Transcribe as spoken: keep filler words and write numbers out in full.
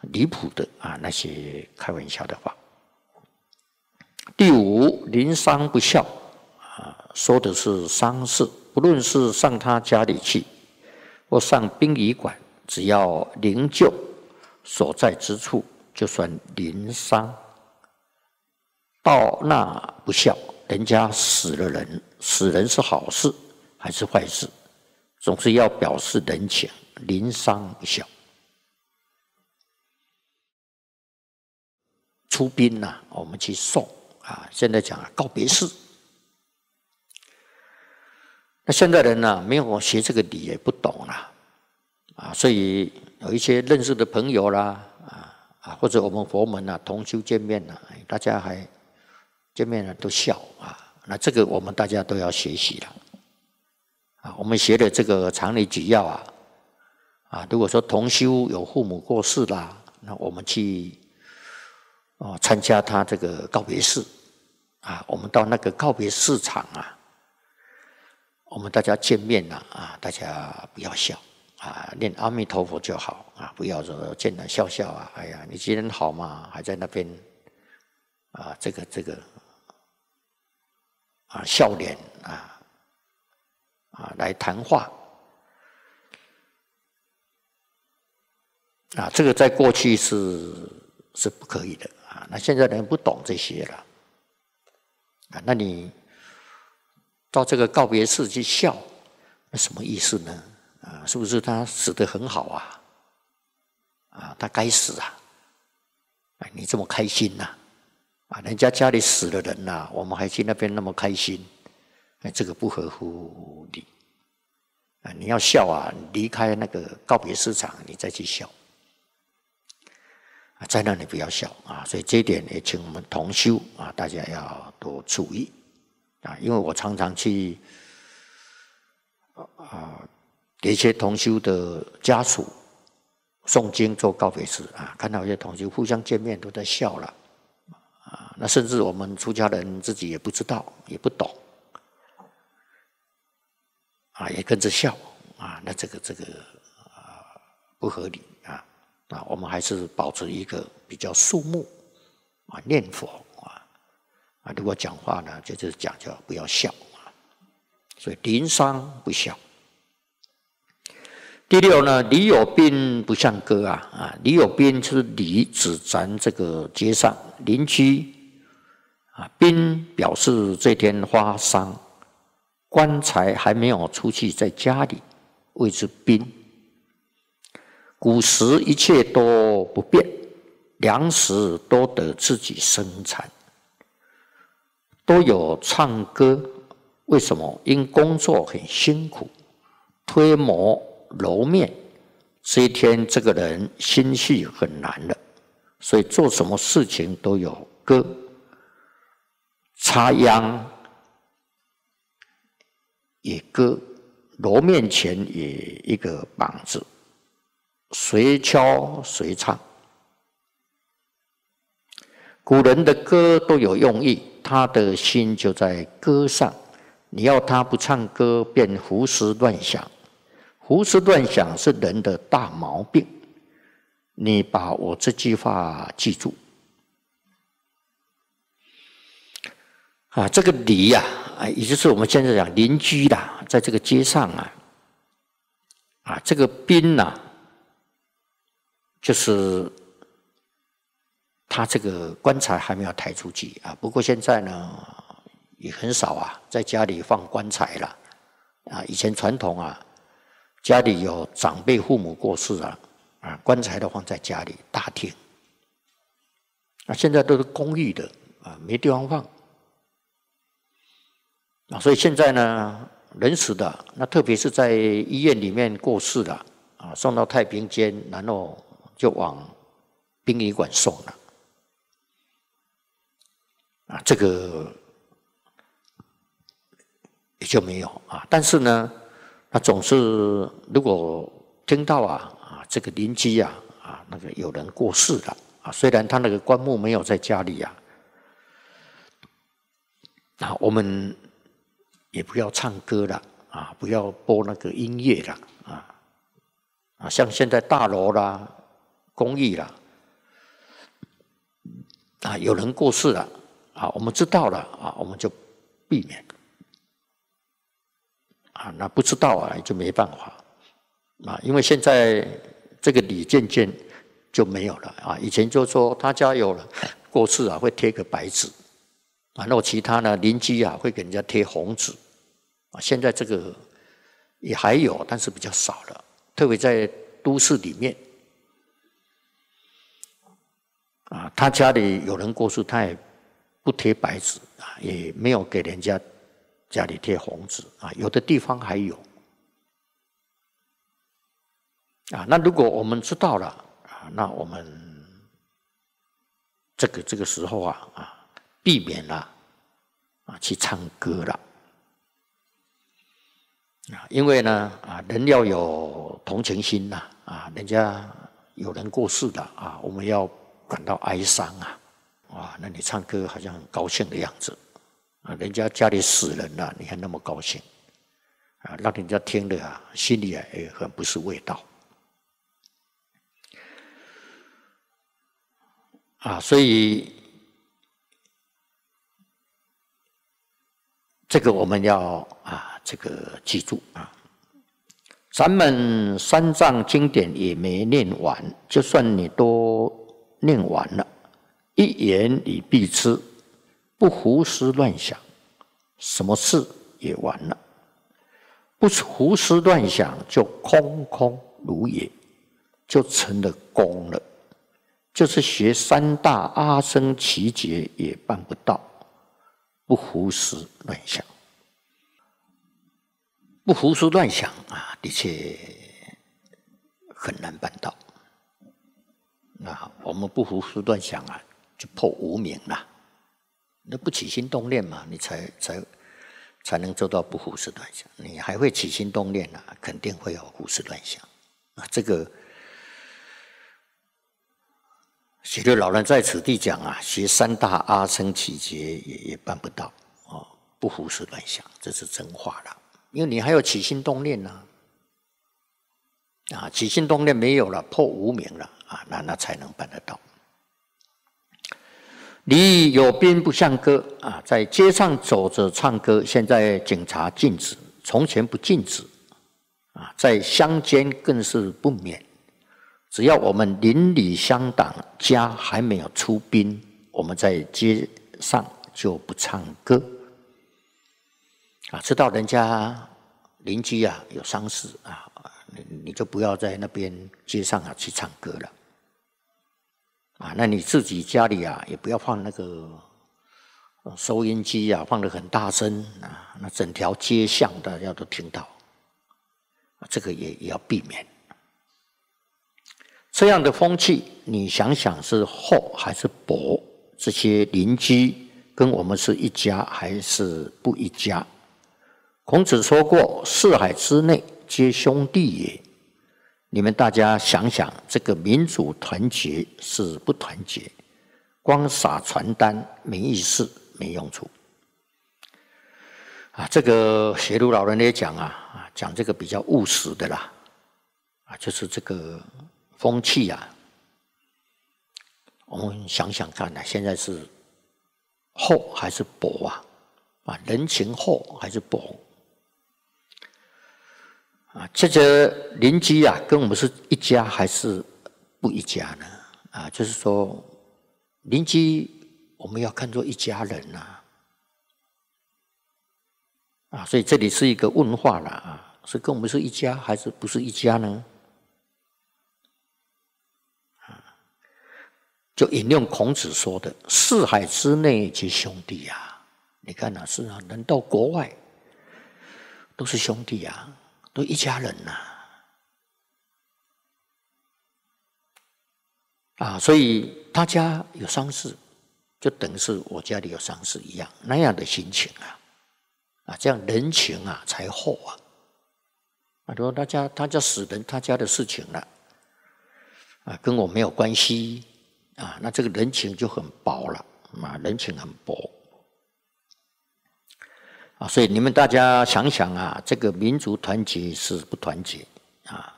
离谱的啊那些开玩笑的话。第五，临丧不孝啊，说的是丧事，不论是上他家里去，或上殡仪馆，只要灵柩所在之处，就算临丧。到那不孝，人家死了人，死人是好事还是坏事？总是要表示人情，临丧不孝。出殡呐、啊，我们去送啊，现在讲告别式。那现代人呢、啊，没有学这个理，也不懂啦，啊，所以有一些认识的朋友啦，啊啊，或者我们佛门啊同修见面啊，大家还见面了都笑啊，那这个我们大家都要学习了，啊，我们学的这个常理举要啊，啊，如果说同修有父母过世啦，那我们去哦参加他这个告别式，啊，我们到那个告别市场啊。我们大家见面了啊，大家不要笑啊，念阿弥陀佛就好啊，不要说见了笑笑啊，哎呀，你今天好吗？还在那边啊，这个这个啊笑脸啊啊来谈话啊，这个在过去是是不可以的啊，那现在人不懂这些了啊，那你。到这个告别式去笑，那什么意思呢？啊，是不是他死得很好啊？啊，他该死啊！哎，你这么开心呐、啊？啊，人家家里死了人呐、啊，我们还去那边那么开心，哎，这个不合乎理。啊，你要笑啊，离开那个告别市场，你再去笑。啊，在那里不要笑啊，所以这一点也请我们同修啊，大家要多注意。啊，因为我常常去啊给一些同修的家属诵经做告别式啊，看到一些同修互相见面都在笑了啊，那甚至我们出家人自己也不知道，也不懂啊，也跟着笑啊，那这个这个啊不合理啊啊，我们还是保持一个比较肃穆啊念佛。啊，如果讲话呢，就就是讲叫不要笑啊，所以临丧不孝。第六呢，礼有宾不像歌啊啊，礼有宾就是礼指咱这个街上邻居啊，宾表示这天发丧，棺材还没有出去，在家里谓之宾。古时一切都不变，粮食都得自己生产。都有唱歌，为什么？因工作很辛苦，推磨揉面，这一天这个人心绪很难了，所以做什么事情都有歌。插秧也歌，揉面前也一个膀子，随敲随唱。古人的歌都有用意。他的心就在歌上，你要他不唱歌，便胡思乱想。胡思乱想是人的大毛病。你把我这句话记住啊！这个礼呀、啊，也就是我们现在讲邻居啦，在这个街上啊，啊，这个宾呐、啊，就是他这个棺材还没有抬出去啊，不过现在呢也很少啊，在家里放棺材了啊。以前传统啊，家里有长辈父母过世啊，啊，棺材都放在家里大厅。啊，现在都是公寓的啊，没地方放啊，所以现在呢，人死的那特别是在医院里面过世的啊，送到太平间，然后就往殡仪馆送了。啊，这个也就没有啊。但是呢，那总是如果听到啊啊这个邻居啊啊那个有人过世了啊，虽然他那个棺木没有在家里啊，啊我们也不要唱歌了啊，不要播那个音乐了啊啊，像现在大楼啦、公寓啦啊，有人过世了啊，我们知道了啊，我们就避免啊，那不知道啊就没办法啊，因为现在这个礼渐渐就没有了啊。以前就说他家有了过世啊，会贴个白纸啊，那其他呢邻居啊会给人家贴红纸啊。现在这个也还有，但是比较少了，特别在都市里面啊，他家里有人过世，他也不贴白纸啊，也没有给人家家里贴红纸啊，有的地方还有啊。那如果我们知道了啊，那我们这个这个时候啊啊，避免了啊去唱歌了啊，因为呢啊，人要有同情心呐啊，人家有人过世了啊，我们要感到哀伤啊。哇，那你唱歌好像很高兴的样子啊！人家家里死人了，你还那么高兴啊，让人家听了啊，心里啊也很不是味道啊。所以这个我们要啊，这个记住啊。咱们三藏经典也没念完，就算你都念完了。一言以蔽之，不胡思乱想，什么事也完了。不胡思乱想，就空空如也，就成了功了。就是学三大阿僧祇劫也办不到，不胡思乱想。不胡思乱想啊，的确很难办到。那我们不胡思乱想啊，就破无明了。那不起心动念嘛，你才才才能做到不胡思乱想。你还会起心动念啊，肯定会有胡思乱想啊。这个许多老人在此地讲啊，学三大阿僧祇劫也也办不到哦，不胡思乱想，这是真话了。因为你还有起心动念呢、啊，啊，起心动念没有了，破无明了啊，那那才能办得到。离有边不像歌啊，在街上走着唱歌，现在警察禁止，从前不禁止啊，在乡间更是不免。只要我们邻里乡党家还没有出兵，我们在街上就不唱歌啊。知道人家邻居啊有丧事啊，你你就不要在那边街上啊去唱歌了。啊，那你自己家里啊，也不要放那个收音机啊，放得很大声啊，那整条街巷大家都听到，啊、这个也也要避免。这样的风气，你想想是厚还是薄？这些邻居跟我们是一家还是不一家？孔子说过：“四海之内皆兄弟也。”你们大家想想，这个民主团结是不团结，光撒传单没意思，没用处。啊，这个学儒老人也讲啊，啊，讲这个比较务实的啦，啊，就是这个风气啊，我们想想看啊，现在是厚还是薄啊？啊，人情厚还是薄？啊，这个邻居啊，跟我们是一家还是不一家呢？啊，就是说，邻居我们要看作一家人呐、啊，啊，所以这里是一个问话了啊，是跟我们是一家还是不是一家呢？啊，就引用孔子说的“四海之内皆兄弟呀、啊”，你看哪、啊、是啊？人到国外都是兄弟啊。都一家人呐、啊，啊，所以他家有丧事，就等于是我家里有丧事一样，那样的心情啊，啊，这样人情啊才厚啊。啊，如果他家他家死人，他家的事情了，啊，跟我没有关系啊，那这个人情就很薄了，啊，人情很薄。啊，所以你们大家想想啊，这个民族团结是不团结啊？